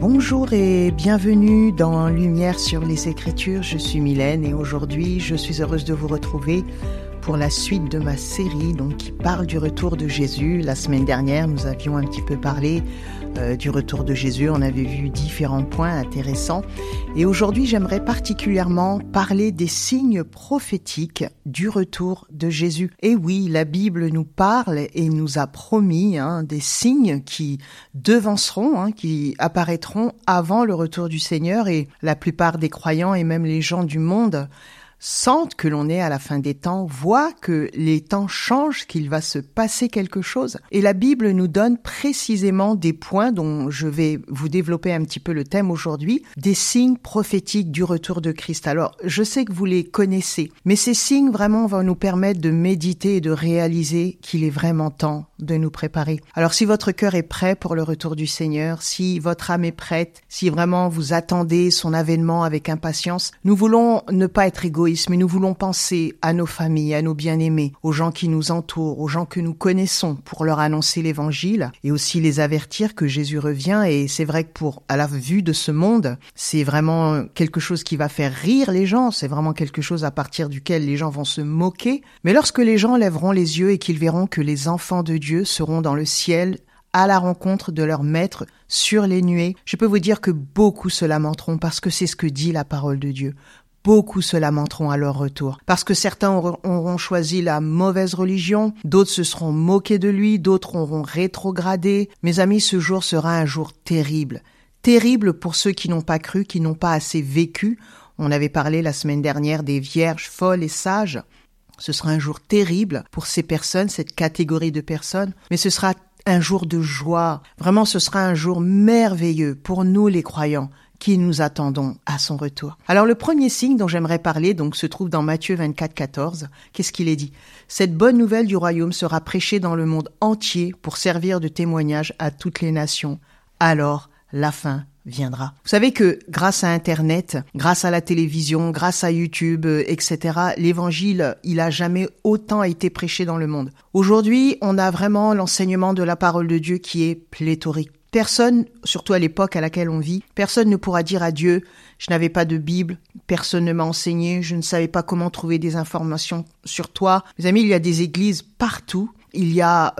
Bonjour et bienvenue dans Lumière sur les Écritures. Je suis Mylène et aujourd'hui je suis heureuse de vous retrouver pour la suite de ma série qui parle du retour de Jésus. La semaine dernière, nous avions un petit peu parlé du retour de Jésus. On avait vu différents points intéressants. Et aujourd'hui, j'aimerais particulièrement parler des signes prophétiques du retour de Jésus. Et oui, la Bible nous parle et nous a promis des signes qui devanceront, qui apparaîtront avant le retour du Seigneur. Et la plupart des croyants et même les gens du monde sentent que l'on est à la fin des temps, voient que les temps changent, qu'il va se passer quelque chose. Et la Bible nous donne précisément des points dont je vais vous développer un petit peu le thème aujourd'hui, des signes prophétiques du retour de Christ. Alors, je sais que vous les connaissez, mais ces signes vraiment vont nous permettre de méditer et de réaliser qu'il est vraiment temps de nous préparer. Alors, si votre cœur est prêt pour le retour du Seigneur, si votre âme est prête, si vraiment vous attendez son avènement avec impatience, nous voulons ne pas être égoïstes, mais nous voulons penser à nos familles, à nos bien-aimés, aux gens qui nous entourent, aux gens que nous connaissons pour leur annoncer l'évangile et aussi les avertir que Jésus revient. Et c'est vrai que à la vue de ce monde, c'est vraiment quelque chose qui va faire rire les gens, c'est vraiment quelque chose à partir duquel les gens vont se moquer. Mais lorsque les gens lèveront les yeux et qu'ils verront que les enfants de Dieu seront dans le ciel, à la rencontre de leur maître sur les nuées, je peux vous dire que beaucoup se lamenteront parce que c'est ce que dit la parole de Dieu. Beaucoup se lamenteront à leur retour, parce que certains auront choisi la mauvaise religion, d'autres se seront moqués de lui, d'autres auront rétrogradé. Mes amis, ce jour sera un jour terrible. Terrible pour ceux qui n'ont pas cru, qui n'ont pas assez vécu. On avait parlé la semaine dernière des vierges folles et sages. Ce sera un jour terrible pour ces personnes, cette catégorie de personnes, mais ce sera un jour de joie. Vraiment, ce sera un jour merveilleux pour nous les croyants, qui nous attendons à son retour. Alors le premier signe dont j'aimerais parler se trouve dans Matthieu 24, 14. Qu'est-ce qu'il est dit ? Cette bonne nouvelle du royaume sera prêchée dans le monde entier pour servir de témoignage à toutes les nations. Alors la fin viendra. Vous savez que grâce à Internet, grâce à la télévision, grâce à YouTube, etc., l'évangile, il a jamais autant été prêché dans le monde. Aujourd'hui, on a vraiment l'enseignement de la parole de Dieu qui est pléthorique. Personne, surtout à l'époque à laquelle on vit, personne ne pourra dire à Dieu « Je n'avais pas de Bible, personne ne m'a enseigné, je ne savais pas comment trouver des informations sur toi. » Mes amis, il y a des églises partout. Il y a,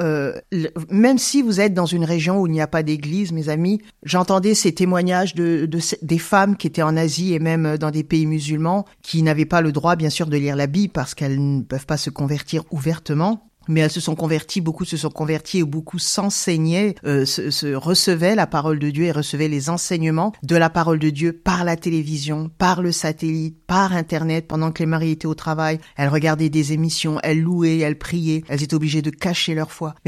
même si vous êtes dans une région où il n'y a pas d'église, mes amis, j'entendais ces témoignages des femmes qui étaient en Asie et même dans des pays musulmans qui n'avaient pas le droit, bien sûr, de lire la Bible parce qu'elles ne peuvent pas se convertir ouvertement. Mais elles se sont converties, beaucoup se sont convertis et beaucoup s'enseignaient, recevaient la parole de Dieu et recevaient les enseignements de la parole de Dieu par la télévision, par le satellite, par Internet. Pendant que les maris étaient au travail, elles regardaient des émissions, elles louaient, elles priaient, elles étaient obligées de cacher leur foi.